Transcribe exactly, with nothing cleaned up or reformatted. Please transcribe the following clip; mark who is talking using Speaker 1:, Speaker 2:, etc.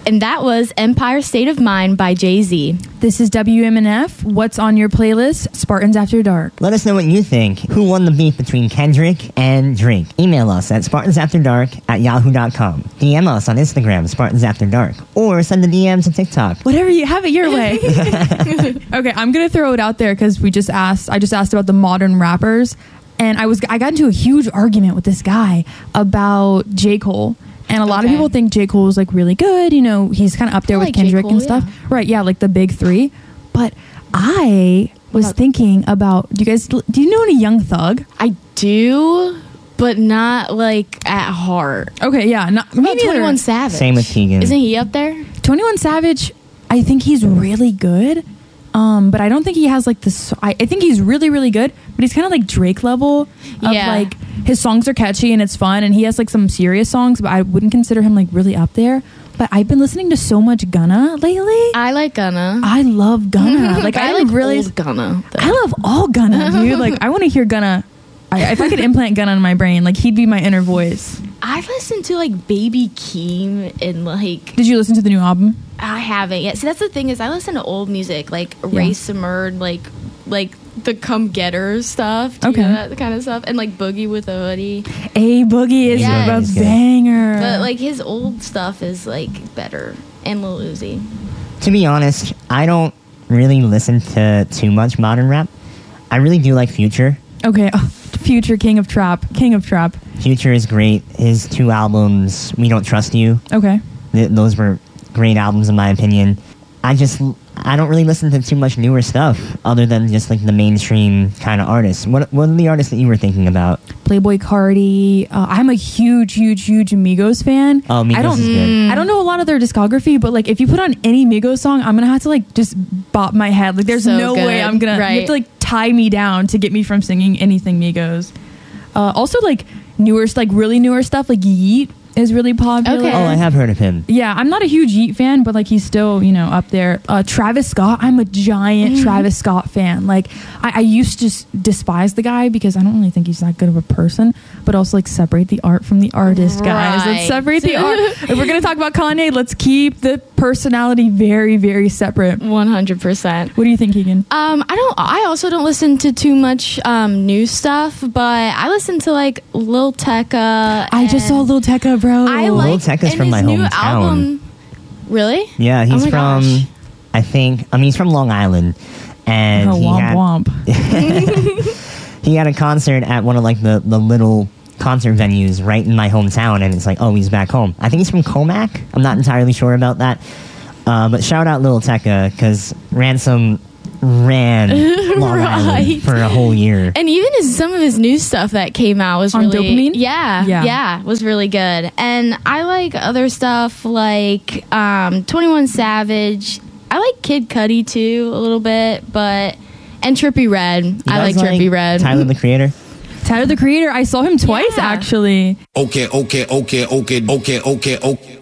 Speaker 1: and that was Empire State of Mind by Jay-Z.
Speaker 2: This is W M N F. What's on your playlist? Spartans After Dark.
Speaker 3: Let us know what you think. Who won the beef between Kendrick and Drake? Email us at spartansafterdark at yahoo dot com. D M us on Instagram, Spartans After Dark. Or send a D M to TikTok.
Speaker 2: Whatever you have it your way. Okay, I'm going to throw it out there because we just asked, I just asked about the modern rappers. And I was I got into a huge argument with this guy about J. Cole. And a lot
Speaker 1: okay.
Speaker 2: of people think J. Cole is like really good. You know, he's kind of up there
Speaker 1: I
Speaker 2: with
Speaker 1: like
Speaker 2: Kendrick
Speaker 1: Cole,
Speaker 2: and stuff.
Speaker 1: yeah.
Speaker 2: Right, yeah, like the big three. But I was
Speaker 1: About-
Speaker 2: thinking about, do you guys, do you know any Young Thug?
Speaker 1: I do, but not like at heart.
Speaker 2: Okay, yeah. Not, me
Speaker 1: What about
Speaker 2: neither.
Speaker 1: twenty-one Savage?
Speaker 3: Same with Keegan.
Speaker 1: Isn't he up there?
Speaker 2: twenty-one Savage, I think he's really good. Um, but I don't think he has like this. I, I think he's really, really good, but he's kind of like Drake level of
Speaker 1: Yeah.
Speaker 2: like his songs are catchy and it's fun, and he has like some serious songs, but I wouldn't consider him like really up there. But I've been listening to so much Gunna lately.
Speaker 1: I like Gunna.
Speaker 2: I love Gunna. Like
Speaker 1: But
Speaker 2: I,
Speaker 1: I like
Speaker 2: really,
Speaker 1: old Gunna. though.
Speaker 2: I love all Gunna, dude. Like I want to hear Gunna. I, if I could implant Gunna in my brain, like he'd be my inner voice.
Speaker 1: I listened to like Baby Keem and like
Speaker 2: Did you listen to the new album?
Speaker 1: I haven't yet. See, that's the thing is I listen to old music like Ray Simard, like like the Come Getter stuff. Do
Speaker 2: Okay.
Speaker 1: you know that kind of stuff, and like Boogie with a Hoodie.
Speaker 2: A Boogie is
Speaker 1: Yes.
Speaker 2: a banger.
Speaker 1: But like his old stuff is like better, and Lil Uzi.
Speaker 3: To be honest, I don't really listen to too much modern rap. I really do like Future.
Speaker 2: Okay, oh, Future, King of Trap, King of Trap.
Speaker 3: Future is great. His two albums, We Don't Trust You,
Speaker 2: Okay.
Speaker 3: th- those were great albums in my opinion. I just, I don't really listen to too much newer stuff other than just like the mainstream kind of artists. What, what are the artists that you were thinking about?
Speaker 2: Playboy Cardi. Uh, I'm a huge, huge, huge Migos fan.
Speaker 3: Oh, Migos
Speaker 2: I don't,
Speaker 3: is good.
Speaker 2: I don't know a lot of their discography, but like if you put on any Migos song, I'm gonna have to like just bop my head. Like there's
Speaker 1: So
Speaker 2: no
Speaker 1: good.
Speaker 2: way I'm gonna. You have
Speaker 1: Right.
Speaker 2: to like tie me down to get me from singing anything Migos. Uh, also like newer, like really newer stuff, like Yeet is really popular.
Speaker 1: Okay.
Speaker 3: Oh, I have heard of him.
Speaker 2: Yeah, I'm not a huge Yeet fan, but like he's still, you know, up there. Uh, Travis Scott, I'm a giant
Speaker 1: Mm-hmm.
Speaker 2: Travis Scott fan. Like I, I used to just despise the guy because I don't really think he's that good of a person, but also like separate the art from the artist, guys.
Speaker 1: Right.
Speaker 2: Let's separate the art. If we're gonna talk about Kanye, let's keep the personality very, very separate.
Speaker 1: One hundred percent.
Speaker 2: What do you think, Keegan?
Speaker 1: Um, I don't. I also don't listen to too much um, new stuff, but I listen to like Lil Tecca.
Speaker 2: I just saw
Speaker 1: and
Speaker 2: Lil Tecca, bro.
Speaker 1: I
Speaker 3: Lil
Speaker 1: like
Speaker 3: Tecca's
Speaker 1: and
Speaker 3: from
Speaker 1: his
Speaker 3: my
Speaker 1: new
Speaker 3: hometown.
Speaker 1: album. Really?
Speaker 3: Yeah, he's
Speaker 1: Oh my
Speaker 3: from,
Speaker 1: gosh.
Speaker 3: I think, I mean, he's from Long Island. And
Speaker 2: Oh,
Speaker 3: he,
Speaker 2: womp
Speaker 3: had,
Speaker 2: womp.
Speaker 3: he had a concert at one of like the, the little concert venues right in my hometown. And it's like, oh, he's back home. I think he's from Comac. I'm not entirely sure about that. Uh, but shout out Lil Tecca because Ransom ran Long
Speaker 1: Right.
Speaker 3: Island for a whole year.
Speaker 1: And even his, some of his new stuff that came out was
Speaker 2: On
Speaker 1: really
Speaker 2: Dopamine?
Speaker 1: Yeah,
Speaker 2: Yeah.
Speaker 1: yeah, was really good. And I like other stuff like um, twenty-one Savage. I like Kid Cudi too a little bit, but and Trippie Redd.
Speaker 3: You
Speaker 1: I like
Speaker 3: guys
Speaker 1: Trippie Redd.
Speaker 3: Tyler the Creator.
Speaker 2: Tyler the Creator, I saw him twice
Speaker 1: Yeah.
Speaker 2: actually.
Speaker 4: Okay, okay, okay, okay, okay, okay, okay.